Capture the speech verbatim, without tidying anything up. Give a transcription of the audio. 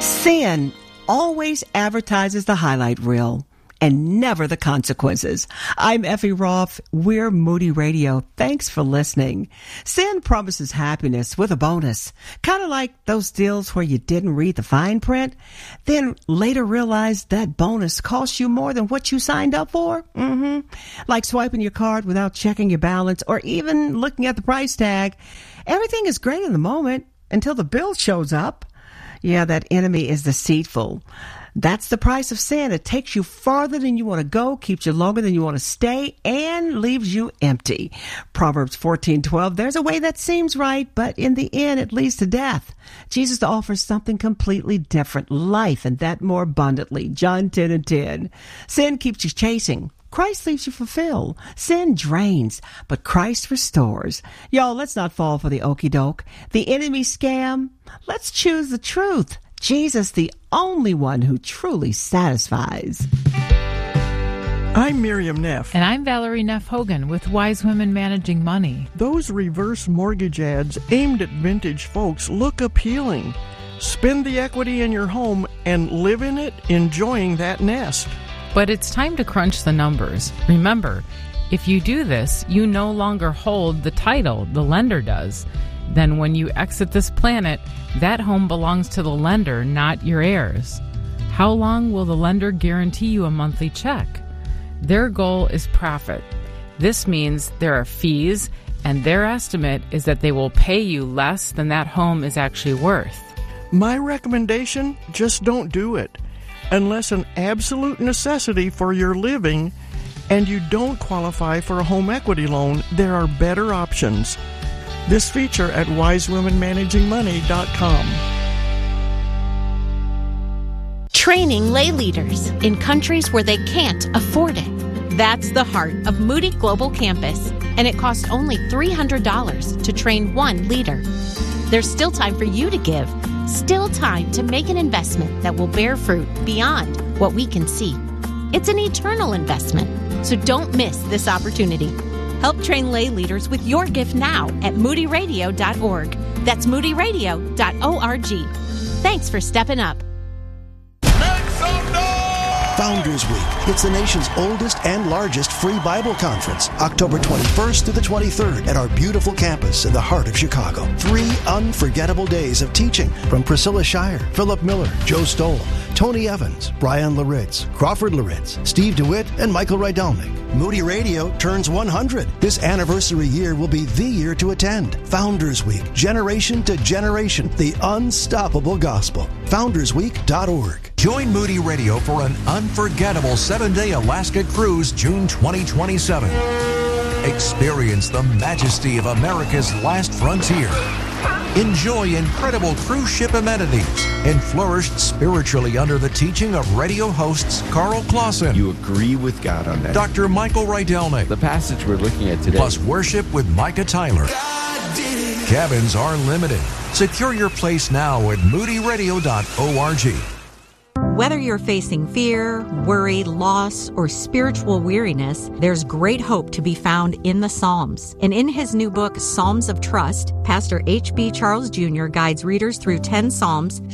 Sin always advertises the highlight reel and never the consequences. I'm Effie Roth. We're Moody Radio. Thanks for listening. Sin promises happiness with a bonus. Kind of like those deals where you didn't read the fine print, then later realized that bonus cost you more than what you signed up for. Mm-hmm. Like swiping your card without checking your balance or even looking at the price tag. Everything is great in the moment until the bill shows up. Yeah, that enemy is deceitful. That's the price of sin. It takes you farther than you want to go, keeps you longer than you want to stay, and leaves you empty. Proverbs fourteen twelve, there's a way that seems right, but in the end it leads to death. Jesus offers something completely different, life, and that more abundantly. John ten and ten. Sin keeps you chasing. Christ leaves you fulfilled. Sin drains, but Christ restores. Y'all, let's not fall for the okie doke, the enemy scam. Let's choose the truth. Jesus, the only one who truly satisfies. I'm Miriam Neff. And I'm Valerie Neff Hogan with Wise Women Managing Money. Those reverse mortgage ads aimed at vintage folks look appealing. Spend the equity in your home and live in it, enjoying that nest. But it's time to crunch the numbers. Remember, if you do this, you no longer hold the title, the lender does. Then when you exit this planet, that home belongs to the lender, not your heirs. How long will the lender guarantee you a monthly check? Their goal is profit. This means there are fees, and their estimate is that they will pay you less than that home is actually worth. My recommendation, just don't do it. Unless an absolute necessity for your living and you don't qualify for a home equity loan, there are better options. This feature at wise women managing money dot com. Training lay leaders in countries where they can't afford it. That's the heart of Moody Global Campus, and it costs only three hundred dollars to train one leader. There's still time for you to give, still time to make an investment that will bear fruit beyond what we can see. It's an eternal investment, so don't miss this opportunity. Help train lay leaders with your gift now at moody radio dot org. That's moody radio dot org. Thanks for stepping up. Founders Week. It's the nation's oldest and largest free Bible conference, October twenty-first through the twenty-third at our beautiful campus in the heart of Chicago. Three unforgettable days of teaching from Priscilla Shire, Philip Miller, Joe Stoll, Tony Evans, Brian Laritz, Crawford Laritz, Steve DeWitt, and Michael Rydelnik. Moody Radio turns one hundred. This anniversary year will be the year to attend. Founders Week, generation to generation, the unstoppable gospel. founders week dot org. Join Moody Radio for an unforgettable seven-day Alaska cruise June twenty twenty-seven. Experience the majesty of America's last frontier. Enjoy incredible cruise ship amenities and flourish spiritually under the teaching of radio hosts Carl Clausen. You agree with God on that. Doctor Michael Rydelnik. The passage we're looking at today. Plus worship with Micah Tyler. Cabins are limited. Secure your place now at moody radio dot org. Whether you're facing fear, worry, loss, or spiritual weariness, there's great hope to be found in the Psalms. And in his new book, Psalms of Trust, Pastor H B. Charles Junior guides readers through ten Psalms